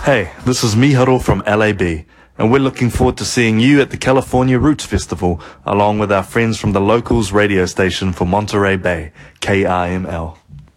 Hey, this is Miharu from LAB, and we're looking forward to seeing you at the California Roots Festival, along with our friends from the Locals radio station for Monterey Bay, KIML.